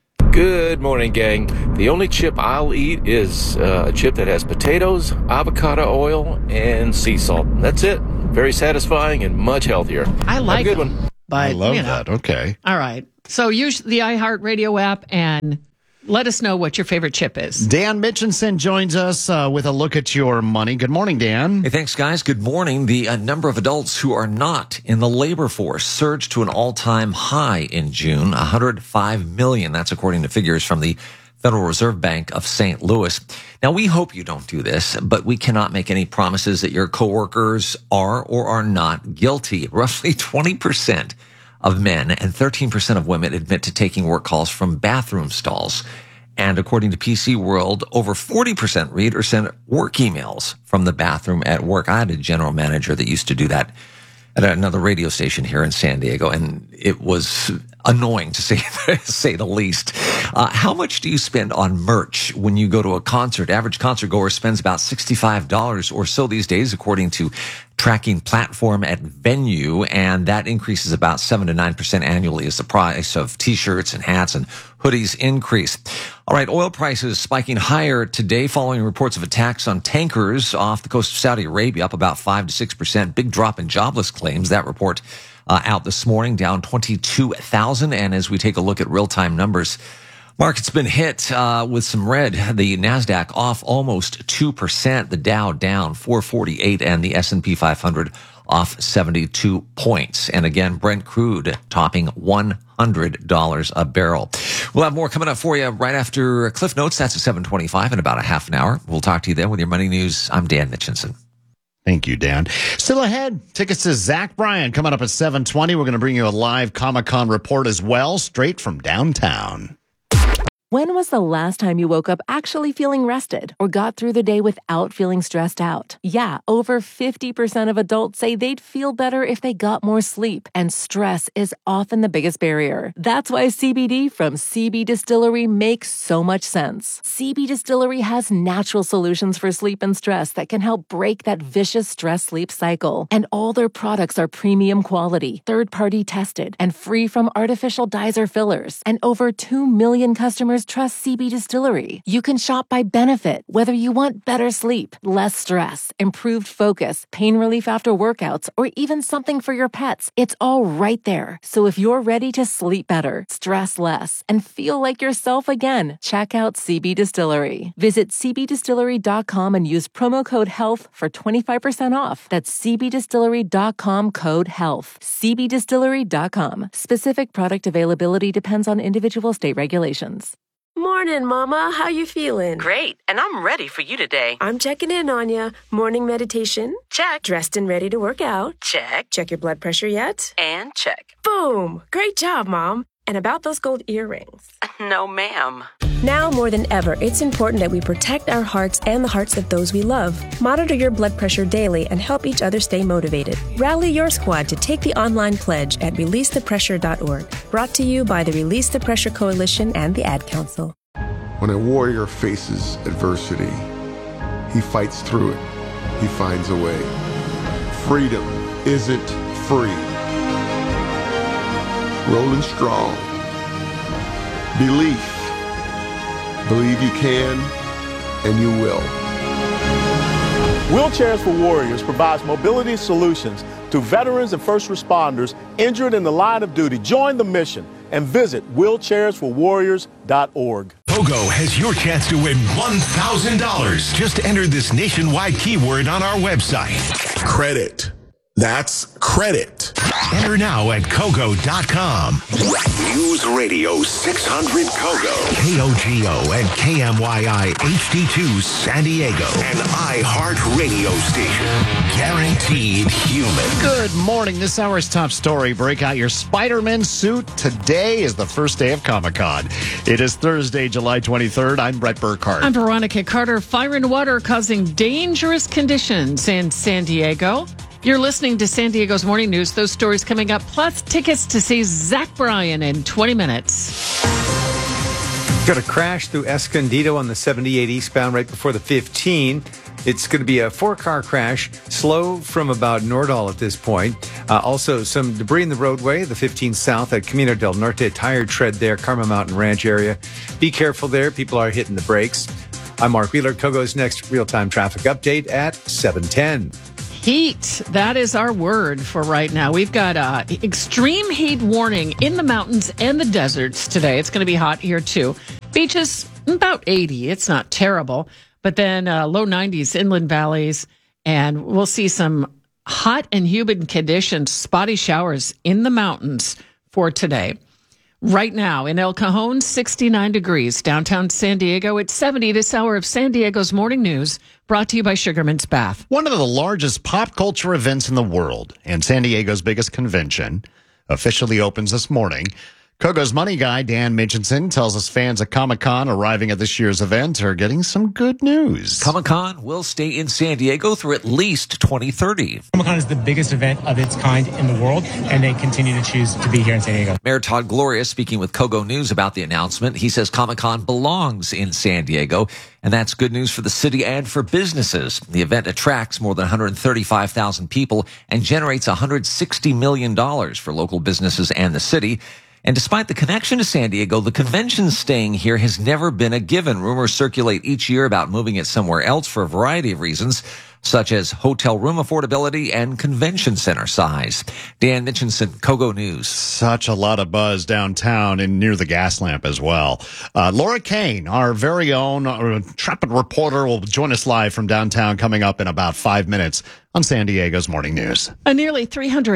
Good morning, gang. The only chip I'll eat is a chip that has potatoes, avocado oil, and sea salt. That's it. Very satisfying and much healthier. I like Have a good them, one. but, I love that. Okay. All right. So use the iHeartRadio app and let us know what your favorite chip is. Dan Mitchinson joins us with a look at your money. Good morning, Dan. Hey, thanks, guys. Good morning. The number of adults who are not in the labor force surged to an all-time high in June, 105 million. That's according to figures from the Federal Reserve Bank of St. Louis. Now, we hope you don't do this, but we cannot make any promises that your coworkers are or are not guilty. Roughly 20% of men and 13% of women admit to taking work calls from bathroom stalls. And according to PC World, over 40% read or send work emails from the bathroom at work. I had a general manager that used to do that at another radio station here in San Diego, and it was annoying to say the least. How much do you spend on merch when you go to a concert? Average concert goer spends about $65 or so these days, according to tracking platform at Venue, and that increases about 7 to 9% annually as the price of t-shirts and hats and hoodies increase. All right, oil prices spiking higher today following reports of attacks on tankers off the coast of Saudi Arabia, up about 5 to 6%. Big drop in jobless claims. That report out this morning, down 22,000. And as we take a look at real-time numbers, market's been hit with some red. The NASDAQ off almost 2%, the Dow down 448, and the S&P 500 off 72 points. And again, Brent crude topping $100 a barrel. We'll have more coming up for you right after Cliff Notes. That's at 7:25 in about a half an hour. We'll talk to you then with your money news. I'm Dan Mitchinson. Thank you, Dan. Still ahead, tickets to Zach Bryan coming up at 7:20. We're going to bring you a live Comic-Con report as well, straight from downtown. When was the last time you woke up actually feeling rested or got through the day without feeling stressed out? Yeah, over 50% of adults say they'd feel better if they got more sleep, and stress is often the biggest barrier. That's why CBD from CB Distillery makes so much sense. CB Distillery has natural solutions for sleep and stress that can help break that vicious stress-sleep cycle. And all their products are premium quality, third-party tested, and free from artificial dyes or fillers. And over 2 million customers trust CB Distillery. You can shop by benefit, whether you want better sleep, less stress, improved focus, pain relief after workouts, or even something for your pets. It's all right there. So if you're ready to sleep better, stress less, and feel like yourself again, check out CB Distillery. Visit cbdistillery.com and use promo code HEALTH for 25% off. That's cbdistillery.com, code HEALTH. cbdistillery.com. Specific product availability depends on individual state regulations. Morning, Mama. How you feeling? Great, and I'm ready for you today. I'm checking in on ya. Morning meditation? Check. Dressed and ready to work out? Check. Check your blood pressure yet? And check. Boom! Great job, Mom. And about those gold earrings? No, ma'am. Now more than ever, it's important that we protect our hearts and the hearts of those we love. Monitor your blood pressure daily and help each other stay motivated. Rally your squad to take the online pledge at releasethepressure.org. Brought to you by the Release the Pressure Coalition and the Ad Council. When a warrior faces adversity, he fights through it. He finds a way. Freedom isn't free. Rolling strong. Belief. Believe you can, and you will. Wheelchairs for Warriors provides mobility solutions to veterans and first responders injured in the line of duty. Join the mission and visit wheelchairsforwarriors.org. Pogo has your chance to win $1,000. Just enter this nationwide keyword on our website. Credit. That's credit. Enter now at Kogo.com. News Radio 600 Kogo. KOGO and KMYI HD2 San Diego. An iHeart radio station. Guaranteed human. Good morning. This hour's top story. Break out your Spider-Man suit. Today is the first day of Comic-Con. It is Thursday, July 23rd. I'm Brett Burkhardt. I'm Veronica Carter. Fire and water causing dangerous conditions in San Diego. You're listening to San Diego's Morning News. Those stories coming up, plus tickets to see Zach Bryan in 20 minutes. Got a crash through Escondido on the 78 eastbound right before the 15. It's going to be a 4-car crash, slow from about Nordal at this point. Also, some debris in the roadway, the 15 south at Camino del Norte, tire tread there, Karma Mountain Ranch area. Be careful there. People are hitting the brakes. I'm Mark Wheeler. Kogo's next real-time traffic update at 7:10. Heat. That is our word for right now. We've got extreme heat warning in the mountains and the deserts today. It's going to be hot here, too. Beaches, about 80. It's not terrible. But then low 90s, inland valleys. And we'll see some hot and humid conditions, spotty showers in the mountains for today. Right now in El Cajon, 69 degrees. Downtown San Diego, it's 70. This hour of San Diego's Morning News, brought to you by Sugarman's Bath. One of the largest pop culture events in the world and San Diego's biggest convention officially opens this morning. Kogo's money guy, Dan Mitchinson, tells us fans at Comic-Con arriving at this year's event are getting some good news. Comic-Con will stay in San Diego through at least 2030. Comic-Con is the biggest event of its kind in the world, and they continue to choose to be here in San Diego. Mayor Todd Gloria speaking with Kogo News about the announcement. He says Comic-Con belongs in San Diego, and that's good news for the city and for businesses. The event attracts more than 135,000 people and generates $160 million for local businesses and the city. And despite the connection to San Diego, the convention staying here has never been a given. Rumors circulate each year about moving it somewhere else for a variety of reasons, such as hotel room affordability and convention center size. Dan Mitchinson, Kogo News. Such a lot of buzz downtown and near the gas lamp as well. Laura Kane, our very own intrepid reporter, will join us live from downtown coming up in about 5 minutes on San Diego's Morning News. A nearly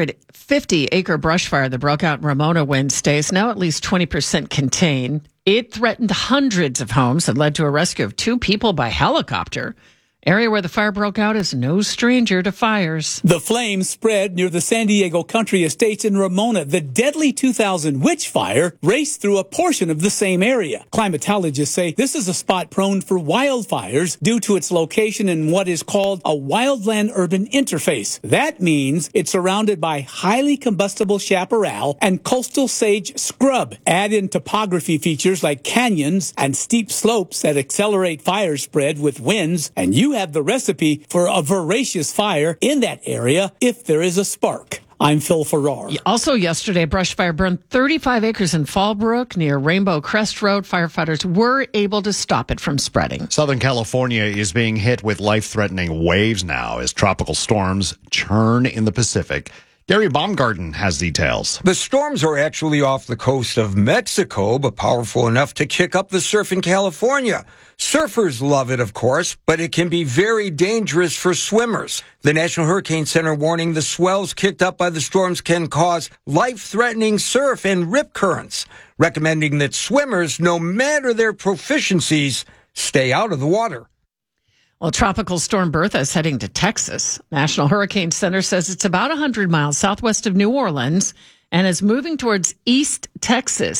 350-acre brush fire that broke out in Ramona Wednesday is now at least 20% contained. It threatened hundreds of homes and led to a rescue of 2 people by helicopter. Area where the fire broke out is no stranger to fires. The flames spread near the San Diego Country Estates in Ramona. The deadly 2000 witch fire raced through a portion of the same area. Climatologists say this is a spot prone for wildfires due to its location in what is called a wildland-urban interface. That means it's surrounded by highly combustible chaparral and coastal sage scrub. Add in topography features like canyons and steep slopes that accelerate fire spread with winds, and you have the recipe for a voracious fire in that area if there is a spark. I'm Phil Farrar. Also yesterday, a brush fire burned 35 acres in Fallbrook near Rainbow Crest Road. Firefighters were able to stop it from spreading. Southern California is being hit with life-threatening waves now as tropical storms churn in the Pacific. Gary Baumgarten has details. The storms are actually off the coast of Mexico, but powerful enough to kick up the surf in California. Surfers love it, of course, but it can be very dangerous for swimmers. The National Hurricane Center warning the swells kicked up by the storms can cause life-threatening surf and rip currents, recommending that swimmers, no matter their proficiencies, stay out of the water. Well, Tropical Storm Bertha is heading to Texas. National Hurricane Center says it's about 100 miles southwest of New Orleans and is moving towards East Texas.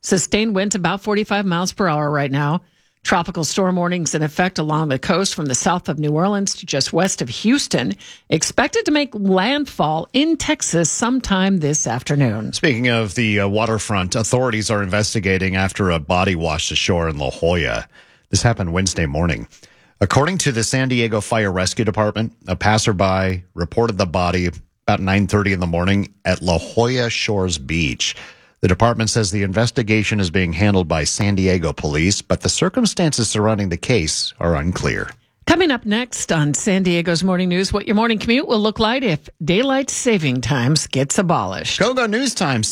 Sustained winds about 45 miles per hour right now. Tropical storm warnings in effect along the coast from the south of New Orleans to just west of Houston. Expected to make landfall in Texas sometime this afternoon. Speaking of the waterfront, authorities are investigating after a body washed ashore in La Jolla. This happened Wednesday morning. According to the San Diego Fire Rescue Department, a passerby reported the body about 9:30 in the morning at La Jolla Shores Beach. The department says the investigation is being handled by San Diego police, but the circumstances surrounding the case are unclear. Coming up next on San Diego's Morning News, what your morning commute will look like if daylight saving times gets abolished. Go News Time,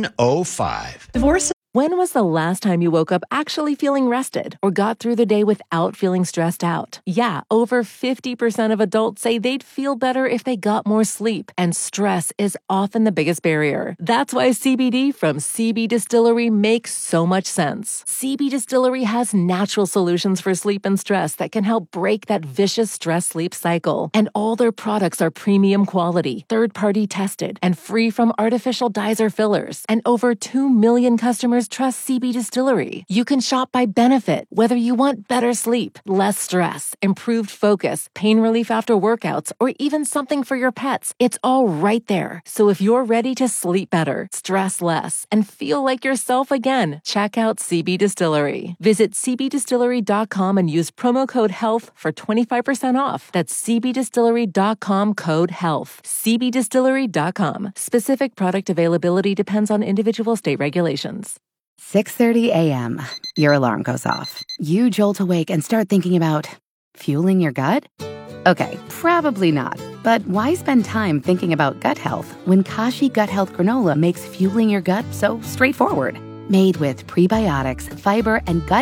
7:05. Divorce. When was the last time you woke up actually feeling rested or got through the day without feeling stressed out? Yeah, over 50% of adults say they'd feel better if they got more sleep, and stress is often the biggest barrier. That's why CBD from CB Distillery makes so much sense. CB Distillery has natural solutions for sleep and stress that can help break that vicious stress-sleep cycle. And all their products are premium quality, third-party tested, and free from artificial dyes or fillers. And over 2 million customers trust CB Distillery. You can shop by benefit, whether you want better sleep, less stress, improved focus, pain relief after workouts, or even something for your pets. It's all right there. So if you're ready to sleep better, stress less, and feel like yourself again, check out CB Distillery. Visit cbdistillery.com and use promo code HEALTH for 25% off. That's cbdistillery.com code HEALTH. cbdistillery.com. Specific product availability depends on individual state regulations. 6:30 a.m. Your alarm goes off. You jolt awake and start thinking about fueling your gut? Okay, probably not. But why spend time thinking about gut health when Kashi Gut Health Granola makes fueling your gut so straightforward? Made with prebiotics, fiber, and gut